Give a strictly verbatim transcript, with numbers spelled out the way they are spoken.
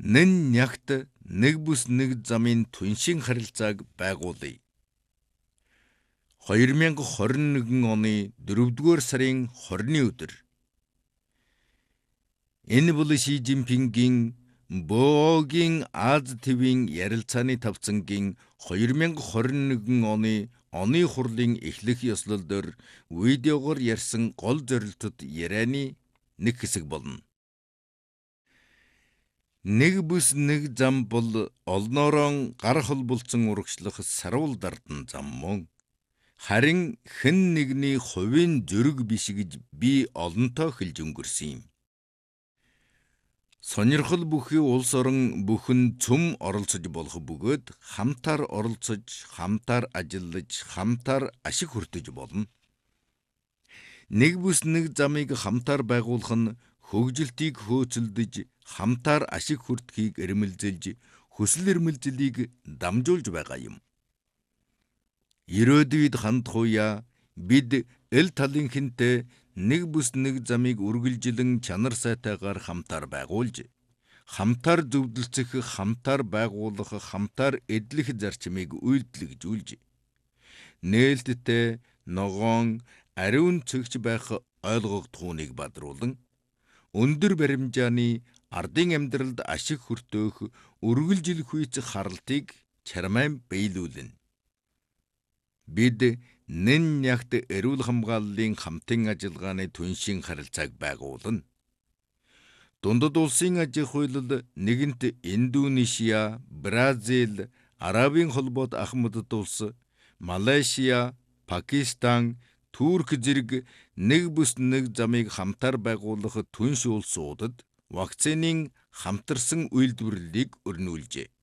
Нэн нягт нэг бүс нэг замын түншин харилцааг байгуулъя. хоёр мянга хорин нэгэн оны дөрөвдүгээр сарын хорины өдөр. Энэ бол Ши Жинпингийн Бөөгийн Аз твийн ярилцааны тавцангийн хоёр мянга хорин нэгэн оны оны хурлын эхлэх ёслолдоор видеогоор ярьсан гол зорилтод ярианы нэг хэсэг болно. Нэг бүс нэг зам бол олноороо гар холболцсон урагшлах сарвал дардан зам мөн. Харин хэн нэгний хувийн зүрэг биш гэж би олонтоо хэлж өнгөрсөн юм. Сонирхол бүхий улс орон бүхэн цөм оролцож болох бөгөөд хамтаар оролцож, хамтаар ажиллаж, хамтаар ашиг хүртэж болно. Нэг бүс нэг замыг хамтаар байгуулах нь хөгжилтийг хөөцөлдөж, хамтаар ашиг хүртэхийг эрмэлзэлж, хүсэл эрмэлзлийг дамжуулж байгаа юм. Ирээдүйд хандах үеэ бид эл талынхэнтэй нэг бүс нэг замыг үргэлжилэн чанар сайтайгаар хамтаар байгуулж, хамтаар зөвдөлцөх, хамтаар байгуулах, хамтаар эдлэх зарчмыг үйлдэлжүүлж, нээлттэй, ногоон, ариун цэгч байх ойлгогдохууныг бадруулан, өндөр баримжааны ардын амьдралд ашиг хүртөөх үргэлжлэх үйц харалтыг чармайн биелүүлнэ. Бид нэн нягт эрүүл хамгааллын хамтын ажиллагааны түншин харилцааг байгуулна. Дундад улсын аж ахуйн нэгэнт Индонезия, Бразил, Арабын холбоот Ахмадд улс, Малайшия, Пакистан, Турк зэрэг нэг бүс нэг замыг хамтаар байгуулах түнш улсуудад вакцинын хамтарсан үйлдвэрлэлийг өрнүүлжээ.